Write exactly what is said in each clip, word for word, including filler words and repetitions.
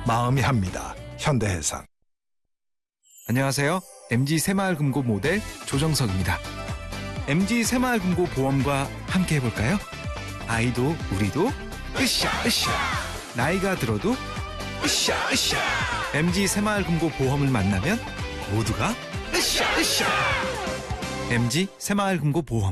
마음이 합니다. 현대해상. 안녕하세요. 엠지 새마을금고 모델 조정석입니다. 엠지 새마을금고 보험과 함께 해볼까요? 아이도 우리도 으쌰 으쌰. 나이가 들어도 으쌰 으쌰. 엠지 새마을금고 보험을 만나면 모두가 으쌰 으쌰. 엠지 새마을금고 보험。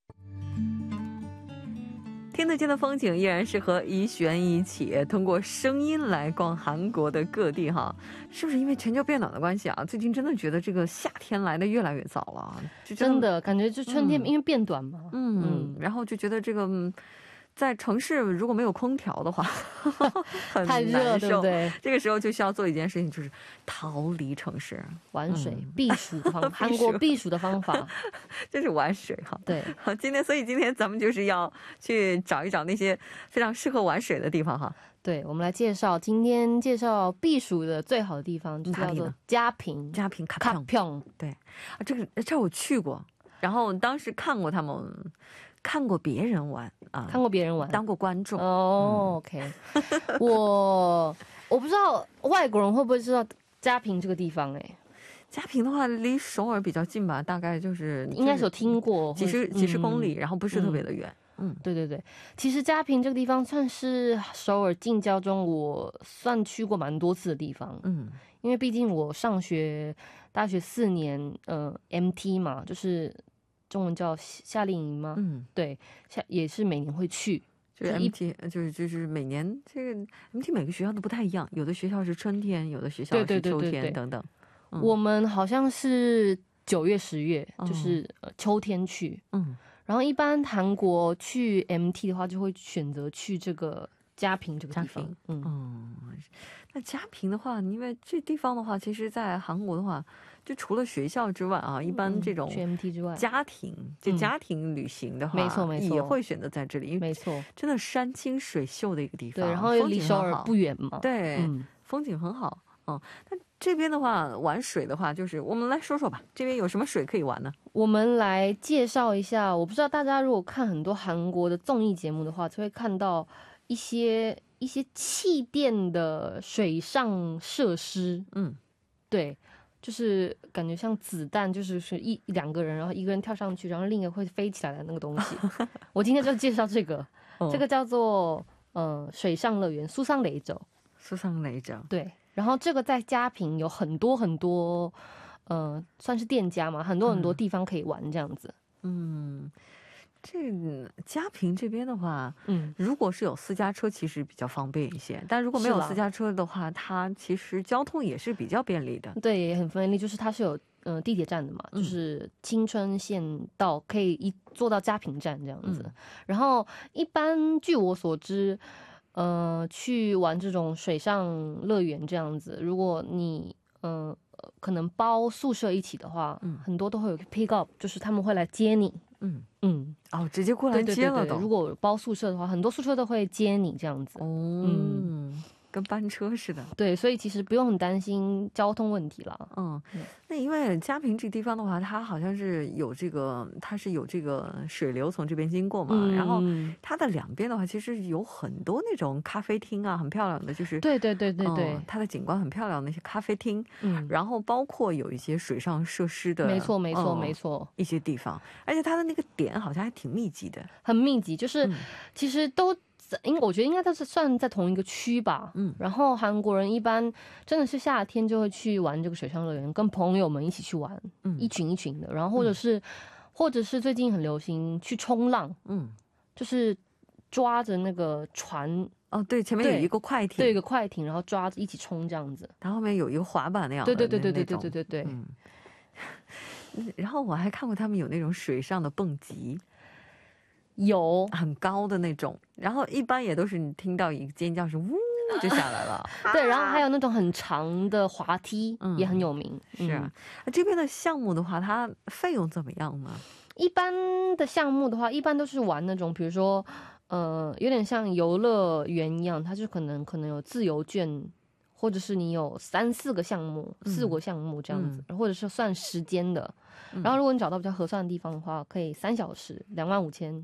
听得见的风景依然是和怡璇一起通过声音来逛韩国的各地哈，是不是因为全球变暖的关系啊？最近真的觉得这个夏天来的越来越早了，就真的, 真的感觉就春天因为变短嘛， 嗯, 嗯然后就觉得这个在城市如果没有空调的话很太热，对不对？ 这个时候就需要做一件事情，就是逃离城市， 玩水、嗯、避暑的方法韩国避暑的方法就是玩水哈。 对， 好，今天所以今天咱们就是要去找一找那些非常适合玩水的地方哈。 对，我们来介绍今天介绍避暑的最好的地方，就叫做嘉平。 嘉平卡평。 对啊，这个这我去过，然后当时看过他们。看过别人玩啊， 看过别人玩， 当过观众哦、嗯、OK 我我不知道外国人会不会知道嘉平这个地方。哎， 嘉平的话离首尔比较近吧，大概就是应该是有听过几十几十公里、嗯、然后不是特别的远。 嗯，对对对，其实嘉平这个地方算是首尔近郊中我算去过蛮多次的地方。嗯，因为毕竟我上学大学四年呃 M T 嘛，就是中文叫夏令营吗？嗯，对，也是每年会去。 就是 M T 就是就是每年这个 M T 每个学校都不太一样，有的学校是春天，有的学校是秋天等等。 嗯、我们好像是九月十月，就是、呃、秋天去。嗯，然后一般韩国去 M T 的话，就会选择去这个嘉平这个地方。 嗯、哦，那嘉平的话，因为这地方的话，其实在韩国的话。就除了学校之外啊，一般这种家庭、嗯、就家庭旅行的话、嗯、 没错没错， 也会选择在这里，因为没错， 真的山清水秀的一个地方， 对，然后离首尔不远嘛， 对、嗯，风景很好。嗯，那这边的话玩水的话，就是我们来说说吧，这边有什么水可以玩呢？ 我们来介绍一下，我不知道大家如果看很多韩国的综艺节目的话，就会看到一些一些气垫的水上设施。嗯，对。就是感觉像子弹，就是是一两个人，然后一个人跳上去，然后另一个会飞起来的那个东西。我今天就介绍这个，哦、这个叫做呃水上乐园苏桑雷州。 苏桑雷州， 对。然后这个在嘉平有很多很多，呃，算是店家嘛，很多很多地方可以玩这样子。嗯。 嗯，这嘉平这边的话，嗯，如果是有私家车，其实比较方便一些。但如果没有私家车的话，它其实交通也是比较便利的。 对，也很便利，就是它是有呃地铁站的嘛，嗯、就是青春线到可以一坐到嘉平站这样子。嗯、然后一般据我所知，呃，去玩这种水上乐园这样子，如果你呃可能包宿舍一起的话，嗯，很多都会有 pick up， 就是他们会来接你。 嗯嗯，哦，直接过来接了的。 对对对对，如果包宿舍的话，很多宿舍都会接你这样子。哦， 嗯，跟班车似的。 对，所以其实不用很担心交通问题了。 嗯，那因为嘉平这个地方的话，它好像是有这个，它是有这个水流从这边经过嘛，嗯、然后它的两边的话，其实有很多那种咖啡厅啊，很漂亮的，就是对对对对对、嗯， 它的景观很漂亮的那些咖啡厅，嗯，然后包括有一些水上设施的， 没错没错、嗯、没错， 一些地方，而且它的那个点好像还挺密集的， 很密集，就是、嗯、其实都。应我觉得应该都是算在同一个区吧，嗯，然后韩国人一般真的是夏天就会去玩这个水上乐园，跟朋友们一起去玩，嗯，一群一群的，然后或者是、嗯、或者是最近很流行去冲浪，嗯，就是抓着那个船， 哦，对，前面有一个快艇， 对，有一个快艇，然后抓着一起冲这样子， 它后面有一个滑板那样的， 对对对对对对对对对， 嗯，然后我还看过他们有那种水上的蹦极。 有很高的那种，然后一般也都是你听到一个尖叫是呜就下来了。 对，然后还有那种很长的滑梯、嗯、也很有名。 是啊、嗯，这边的项目的话，它费用怎么样呢？ 一般的项目的话，一般都是玩那种，比如说，呃，有点像游乐园一样，它就可能可能有自由券，或者是你有三四个项目、嗯、四五个项目这样子，嗯、或者是算时间的。嗯、然后如果你找到比较合算的地方的话，可以三小时两万五千。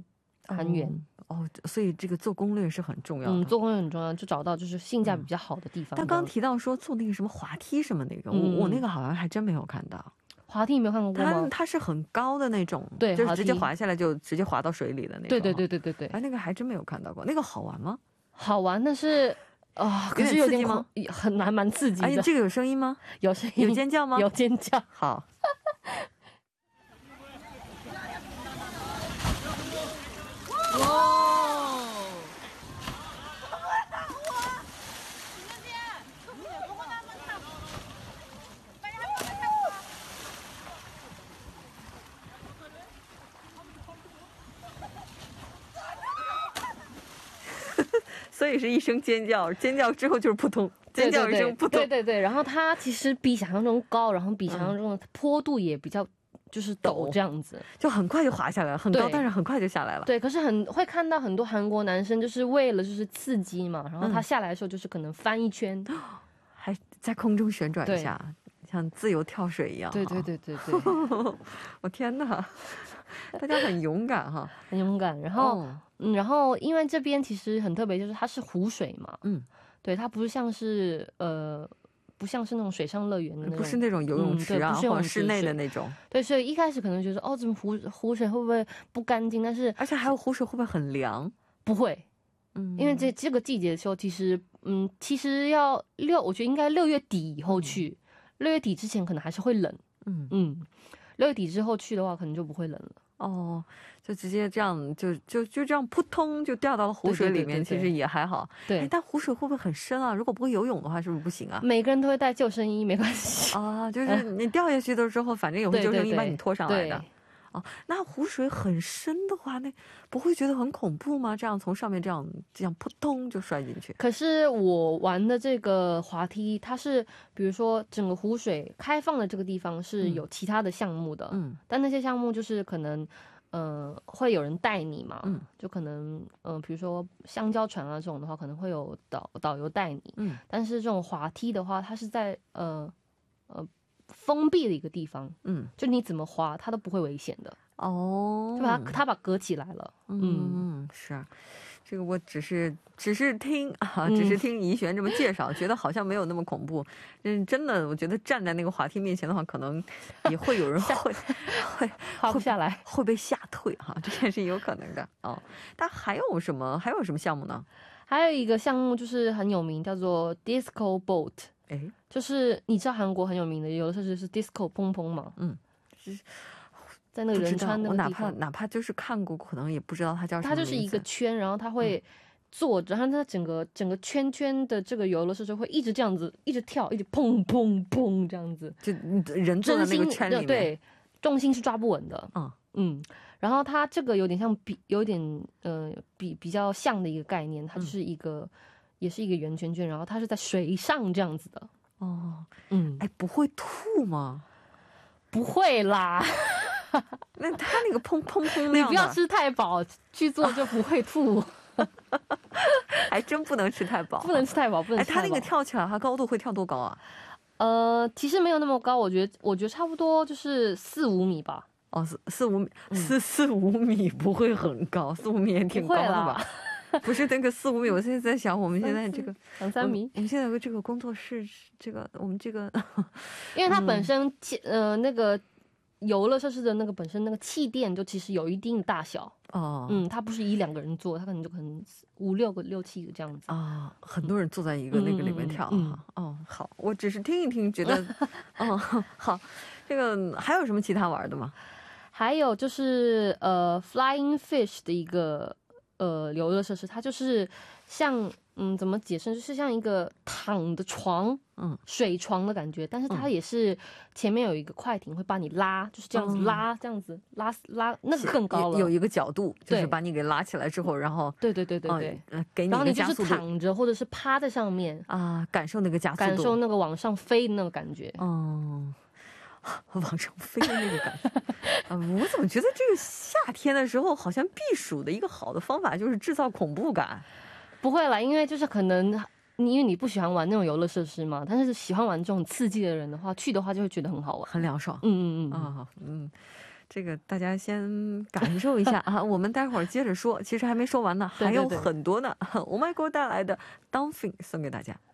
韩元。 哦，所以这个做攻略是很重要的。 嗯，做攻略很重要，就找到就是性价比比较好的地方。 但刚刚提到说做那个什么滑梯什么那个， 嗯、 我我那个好像还真没有看到。 滑梯你没有看过吗？ 它它是很高的那种， 对， 就是直接滑下来就直接滑到水里的那种。 对对对对对对。 哎，那个还真没有看到过。那个好玩吗？ 好玩，但是啊、呃，可是有点恐，很难蛮刺激的。 哎，这个有声音吗？ 有声音， 有尖叫吗？ 有尖叫。 好。哇！所以是一声尖叫，尖叫之后就是扑通，尖叫一声扑通。 对对对，然后它其实比想象中高，然后比想象中的坡度也比较就是陡这样子， 就很快就滑下来了，很高，但是很快就下来了。 对，可是很会看到很多韩国男生就是为了就是刺激嘛，然后他下来的时候就是可能翻一圈， 嗯、还在空中旋转一下，像自由跳水一样。 对对对对对， 我天哪！大家很勇敢哈， 很勇敢。然后，哦、嗯，然后因为这边其实很特别，就是它是湖水嘛，嗯，对，它不是像是呃，不像是那种水上乐园的那种， 不是那种游泳池啊，嗯、或者室内的那种。 对，所以一开始可能觉得哦，怎么湖湖水会不会不干净？但是而且还有湖水会不会很凉？ 不会，嗯，因为这这个季节的时候，其实嗯，其实要六，我觉得应该六月底以后去，六、嗯、月底之前可能还是会冷，嗯嗯。六月底之后去的话，可能就不会冷了。 哦，就直接这样，就就就这样扑通就掉到了湖水里面，其实也还好。 对， 哎，但湖水会不会很深啊？如果不会游泳的话，是不是不行啊？ 每个人都会带救生衣，没关系啊。就是你掉下去的时候，反正有个救生衣把你拖上来的。哦，那湖水很深的话，那不会觉得很恐怖吗？这样从上面这样这样扑通就摔进去。 可是我玩的这个滑梯，它是比如说整个湖水开放的这个地方是有其他的项目的，嗯，但那些项目就是可能，呃，会有人带你嘛，嗯，就可能，嗯、呃，比如说香蕉船啊这种的话，可能会有导导游带你，嗯，但是这种滑梯的话，它是在呃呃。封闭的一个地方，嗯，就你怎么滑，它都不会危险的哦，就把它它把隔起来了， 嗯，嗯是，这个我只是只是听啊，只是听怡璇这么介绍，嗯、觉得好像没有那么恐怖。嗯，真的，我觉得站在那个滑梯面前的话，可能也会有人会会滑不下来， 会被吓退哈、啊，这也是有可能的哦。但还有什么还有什么项目呢？ 还有一个项目就是很有名，叫做 Disco Boat。哎，就是你知道韩国很有名的游乐设施是 disco 砰砰吗？嗯，是在那个仁川那个地方。 我哪怕哪怕就是看过，可能也不知道它叫什么名字。 它就是一个圈，然后它会坐着，嗯、然后它整个整个圈圈的这个游乐设施会一直这样子，一直跳，一直砰砰砰这样子， 就人坐在那个圈里面， 对，重心是抓不稳的。嗯嗯，然后它这个有点像比有点呃比比较像的一个概念，它就是一个。嗯也是一个圆圈圈，然后它是在水上这样子的哦，嗯，哎，不会吐吗？ 不会啦， 那它那个砰砰砰那样， 你不要吃太饱去做就不会吐， 还真不能吃太饱， 不能吃太饱，不能吃太饱。 哎，它那个跳起来，它高度会跳多高啊？ 呃，其实没有那么高，我觉得，我觉得差不多就是四五米吧。 哦，四四五米，四四五米不会很高，四五米也挺高的吧？不是那个四五米，我现在在想，我们现在这个两三米， 我们现在有个这个工作室，这个我们这个， 因为它本身呃那个游乐设施的那个本身那个气垫就其实有一定的大小哦，嗯，它不是一两个人坐，它可能就可能五六个、六七个这样子啊，很多人坐在一个那个里面跳哈。哦，好，我只是听一听，觉得哦好，这个还有什么其他玩的吗？ 还有就是呃 Flying Fish 的一个。呃，游乐设施它就是像嗯，怎么解释？就是像一个躺的床，嗯，水床的感觉，但是它也是前面有一个快艇会把你拉，就是这样子拉，嗯、这样子拉拉，那个更高了， 有一个角度，就是把你给拉起来之后，然后对对对对对， 呃，给你然后你就是躺着或者是趴在上面啊，感受那个加速度， 感受那个往上飞的那个感觉， 嗯。往上飞的那个感觉啊！我怎么觉得这个夏天的时候，好像避暑的一个好的方法就是制造恐怖感？ 不会啦，因为就是可能你因为你不喜欢玩那种游乐设施嘛，但是喜欢玩这种刺激的人的话，去的话就会觉得很好玩， 很凉爽。 嗯嗯嗯啊嗯， 这个大家先感受一下啊，我们待会儿接着说，其实还没说完呢，还有很多呢。我们给我带来的 Dolphin 送给大家。